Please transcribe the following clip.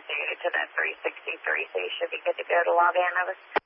associated to that 363, so you should be good to go to log in.